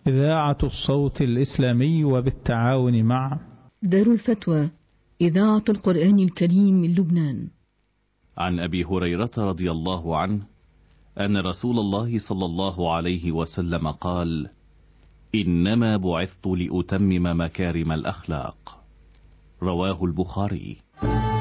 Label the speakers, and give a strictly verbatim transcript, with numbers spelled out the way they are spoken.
Speaker 1: إذاعة الصوت الإسلامي وبالتعاون مع
Speaker 2: دار الفتوى إذاعة القرآن الكريم من لبنان.
Speaker 3: عن أبي هريرة رضي الله عنه أن رسول الله صلى الله عليه وسلم قال: إنما بعثت لأتمم مكارم الأخلاق. رواه البخاري.